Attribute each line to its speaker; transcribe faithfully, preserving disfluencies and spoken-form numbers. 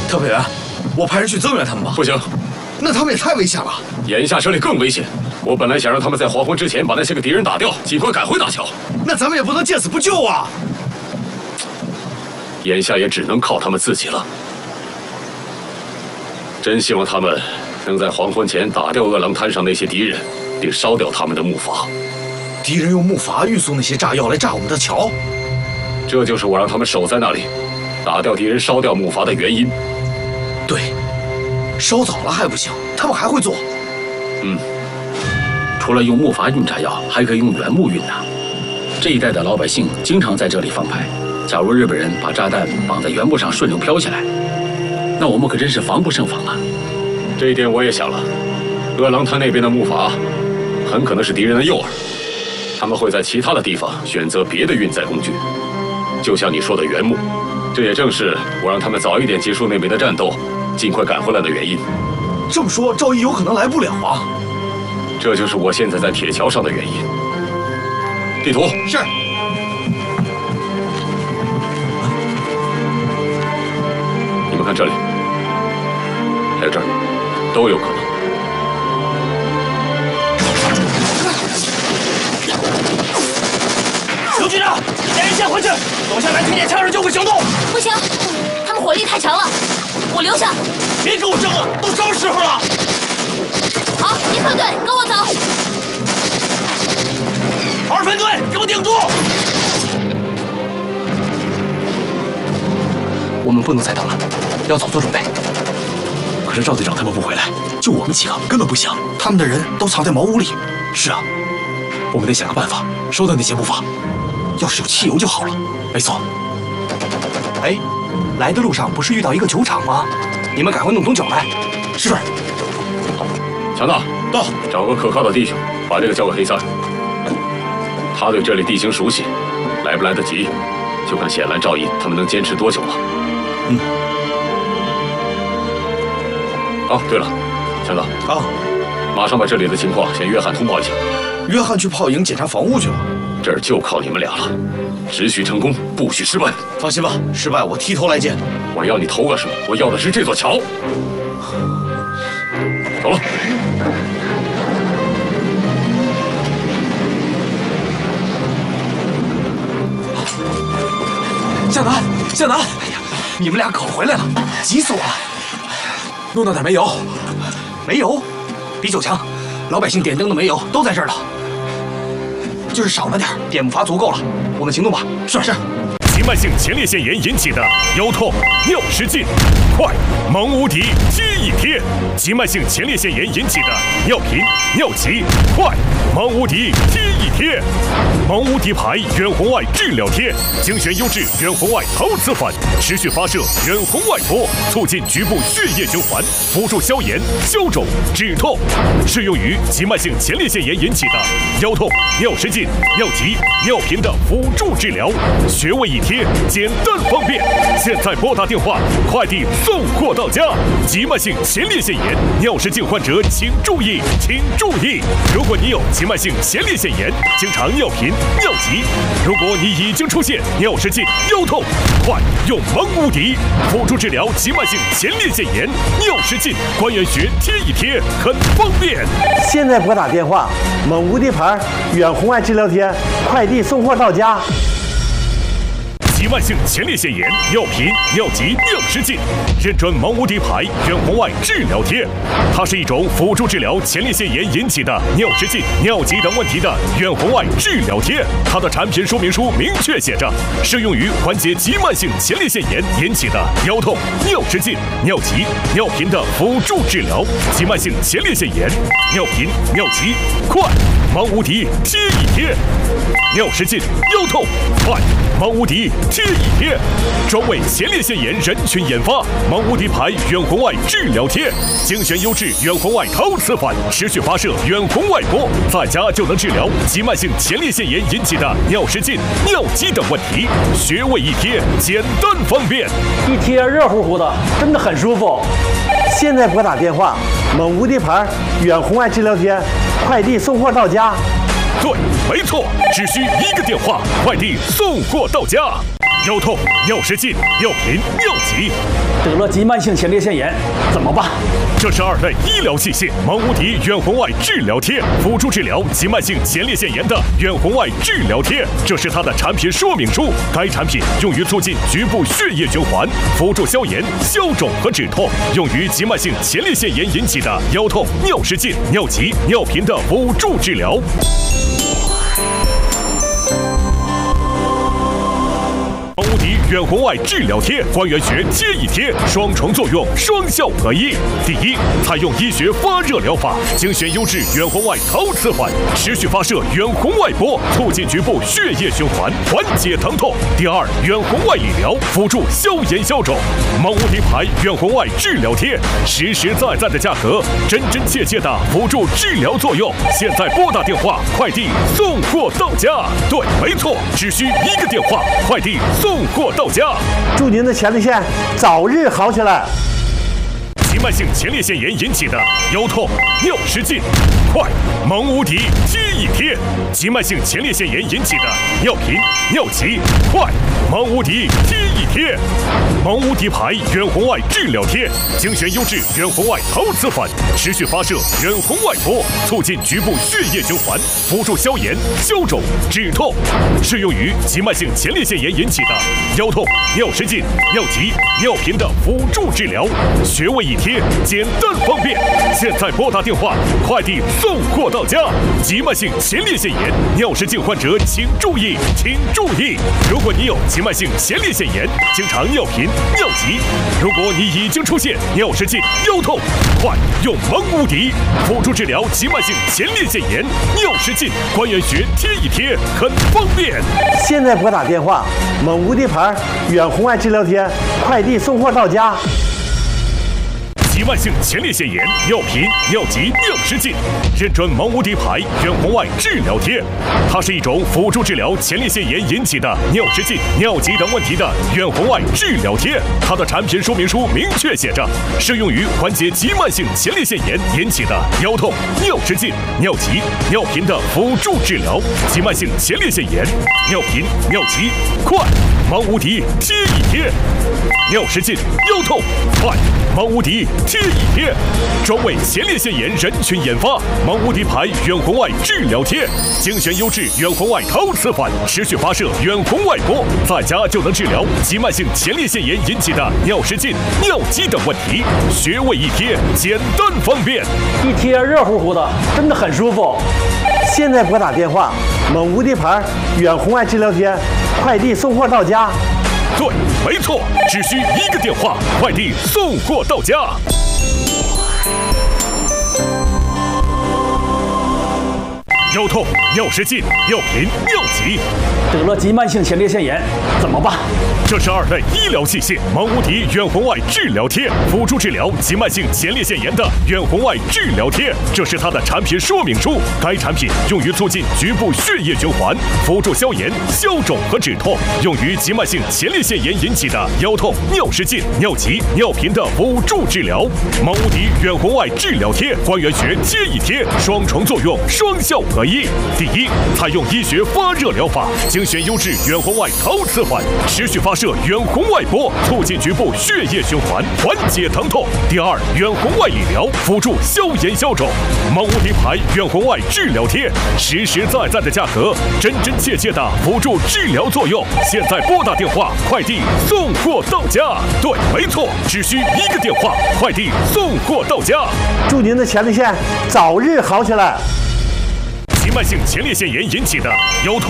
Speaker 1: 特派员，我派人去增援他们吧。
Speaker 2: 不行，
Speaker 1: 那他们也太危险了。
Speaker 2: 眼下这里更危险。我本来想让他们在黄昏之前把那些个敌人打掉，尽快赶回大桥。
Speaker 1: 那咱们也不能见死不救啊！
Speaker 2: 眼下也只能靠他们自己了。真希望他们能在黄昏前打掉恶狼滩上那些敌人，并烧掉他们的木筏。
Speaker 1: 敌人用木筏运送那些炸药来炸我们的桥，
Speaker 2: 这就是我让他们守在那里，打掉敌人、烧掉木筏的原因。
Speaker 1: 对，烧早了还不行，他们还会做。
Speaker 2: 嗯。
Speaker 3: 除了用木筏运炸药，还可以用原木运呢。这一带的老百姓经常在这里放牌。假如日本人把炸弹绑在原木上顺流飘起来，那我们可真是防不胜防啊！
Speaker 2: 这一点我也想了。恶狼滩那边的木筏很可能是敌人的诱饵，他们会在其他的地方选择别的运载工具，就像你说的原木。这也正是我让他们早一点结束那边的战斗，尽快赶回来的原因。
Speaker 1: 这么说，赵毅有可能来不了啊？
Speaker 2: 这就是我现在在铁桥上的原因。地图
Speaker 1: 是。
Speaker 2: 你们看这里，还有这儿，都有可能。
Speaker 4: 刘局长，带人先回去，等下来听见枪声就会行动。
Speaker 5: 不行，他们火力太强了，我留下。
Speaker 4: 别跟我争了，都什么时候了？
Speaker 5: 好，一分队跟我走。
Speaker 4: 二分队给我顶住！
Speaker 1: 我们不能再等了，要早做准备。可是赵队长他们不回来，就我们几个根本不行。他们的人都藏在茅屋里。是啊，我们得想个办法烧掉那些木筏。要是有汽油就好了。没错。哎，来的路上不是遇到一个酒厂吗？你们赶快弄桶酒来。是。
Speaker 2: 强大，到，找个可靠的弟兄，把这个交给黑三。他对这里地形熟悉，来不来得及，就看显兰、赵毅他们能坚持多久了。
Speaker 1: 嗯。
Speaker 2: 哦，对了，强大
Speaker 1: 啊，
Speaker 2: 马上把这里的情况向约翰通报一下。
Speaker 1: 约翰去炮营检查房屋去了，
Speaker 2: 这儿就靠你们俩了，只许成功，不许失败。
Speaker 1: 放心吧，失败我剃头来见。
Speaker 2: 我要你头干什么？我要的是这座桥。走了。
Speaker 1: 向南，向南！哎呀，你们俩可回来了，急死我了！弄到点煤油，煤油比酒强，老百姓点灯的煤油都在这儿了，就是少了点，点木筏足够了。我们行动吧。是是。
Speaker 6: 急慢性前列腺炎引起的腰痛、尿失禁，快蒙无敌 T 一贴；急慢性前列腺炎引起的尿频、尿急，快蒙无敌 T 一贴。 蒙无敌牌远红外治疗贴，精选优质远红外陶瓷粉，持续发射远红外波，促进局部血液循环，辅助消炎、消肿、止痛，适用于急慢性前列腺炎引起的腰痛、尿失禁、尿急、尿频的辅助治疗，穴位一贴，简单方便。现在拨打电话，快递送货到家。急慢性前列腺炎、尿失禁患者请注意，请注意！如果你有急慢性前列腺炎，经常尿频。 尿急，如果你已经出现尿失禁、腰痛，快用蒙无敌辅助治疗急慢性前列腺炎、尿失禁，关元穴贴一贴，很方便。
Speaker 7: 现在拨打电话，蒙无敌牌远红外治疗贴，快递送货到家。
Speaker 6: 急慢性前列腺炎、尿频、尿急、尿失禁，认准蒙无敌牌远红外治疗贴。它是一种辅助治疗前列腺炎引起的尿失禁、尿急等问题的远红外治疗贴。它的产品说明书明确写着，适用于缓解急慢性前列腺炎引起的腰痛、尿失禁、尿急、尿频的辅助治疗。急慢性前列腺炎、尿频、尿急，快蒙无敌贴一贴。尿失禁、腰痛，快蒙无敌。 贴一贴，专为前列腺炎人群研发，蒙无敌牌远红外治疗贴，精选优质远红外陶瓷粉，持续发射远红外波，在家就能治疗急慢性前列腺炎引起的尿失禁、尿急等问题。穴位一贴，简单方便，
Speaker 7: 一贴热乎乎的，真的很舒服。现在拨打电话，蒙无敌牌远红外治疗贴，快递送货到家。
Speaker 6: 对，没错，只需一个电话，快递送货到家。 腰痛、尿失禁、尿频、尿急，
Speaker 7: 得了急慢性前列腺炎怎么办？
Speaker 6: 这是二类医疗器械蒙无敌远红外治疗贴，辅助治疗急慢性前列腺炎的远红外治疗贴。这是它的产品说明书。该产品用于促进局部血液循环，辅助消炎、消肿和止痛，用于急慢性前列腺炎引起的腰痛、尿失禁、尿急、尿频的辅助治疗。蒙无敌远红外治疗贴，关元穴贴一贴，双重作用，双效合一。第一，采用医学发热疗法，精选优质远红外陶瓷环，持续发射远红外波，促进局部血液循环，缓解疼痛。第二，远红外理疗，辅助消炎消肿。蒙无敌牌远红外治疗贴，实实在在的价格，真真切切的辅助治疗作用。现在拨打电话，快递送货到家。对，没错，只需一个电话，快递送货到家。
Speaker 7: 祝您的前列腺早日好起来。
Speaker 6: 急慢性前列腺炎引起的腰痛、尿失禁，快蒙无敌贴一贴；急慢性前列腺炎引起的尿频、尿急，快蒙无敌贴一贴。蒙无敌牌远红外治疗贴，精选优质远红外陶瓷环，持续发射远红外波，促进局部血液循环，辅助消炎、消肿、止痛，适用于急慢性前列腺炎引起的腰痛、尿失禁、尿急、尿频的辅助治疗，穴位一贴，简单方便。现在拨打电话，快递送货到家。急慢性前列腺炎、尿失禁患者请注意，请注意！如果你有急慢性前列腺炎，经常尿频、尿急；如果你已经出现尿失禁、腰痛，快用蒙无敌辅助治疗急慢性前列腺炎、尿失禁，关元穴贴一贴，很方便。
Speaker 7: 现在拨打电话，蒙无敌牌远红外治疗贴，快递送货到家。
Speaker 6: 急慢性前列腺炎、尿频、尿急、尿失禁，认准蒙无敌牌远红外治疗贴。它是一种辅助治疗前列腺炎引起的尿失禁、尿急等问题的远红外治疗贴。它的产品说明书明确写着，适用于缓解急慢性前列腺炎引起的腰痛、尿失禁、尿急、尿频的辅助治疗。急慢性前列腺炎、尿频、尿急，快蒙无敌贴一贴；尿失禁、腰痛，快蒙无敌贴一贴。专为前列腺炎人群研发，蒙无敌牌远红外治疗贴，精选优质远红外陶瓷环，持续发射远红外波，在家就能治疗急慢性前列腺炎引起的尿失禁、尿急等问题。穴位一贴，简单方便，
Speaker 7: 一贴热乎乎的，真的很舒服。现在拨打电话，蒙无敌牌远红外治疗贴，快递送货到家。
Speaker 6: 对，没错，只需一个电话，快递送货到家。腰痛、尿失禁、尿频、尿急，
Speaker 7: 得了急慢性前列腺炎怎么办？
Speaker 6: 这是二类医疗器械蒙无敌远红外治疗贴，辅助治疗急慢性前列腺炎的远红外治疗贴。这是它的产品说明书。该产品用于促进局部血液循环，辅助消炎、消肿和止痛，用于急慢性前列腺炎引起的腰痛、尿失禁、尿急、尿频的辅助治疗。蒙无敌远红外治疗贴，关元穴贴一贴，双重作用，双效合一。第一，采用医学发热疗法，精选优质远红外陶瓷环，持续发射远红外波，促进局部血液循环，缓解疼痛。第二，远红外理疗，辅助消炎消肿。蒙无敌牌远红外治疗贴，实实在在的价格，真真切切的辅助治疗作用。现在拨打电话，快递送货到家。对，没错，只需一个电话，快递送货到家。
Speaker 7: 祝您的前列腺早日好起来。
Speaker 6: 急慢性前列腺炎引起的腰痛。